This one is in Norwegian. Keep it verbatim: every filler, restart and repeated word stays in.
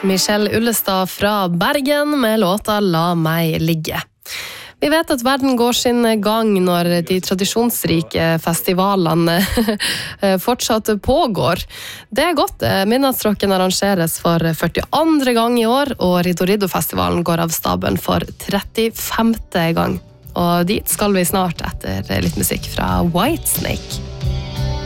Michelle Ullestad fra Bergen med låta La meg ligge. Vi vet at verden går sin gang når de tradisjonsrike festivalene fortsatt pågår. Det er godt. Midnattsrocken arrangeres for førtiandre gang i år, og Riddo Riddo-festivalen går av staben for trettifemte gang. Og dit skal vi snart etter litt musikk fra Whitesnake.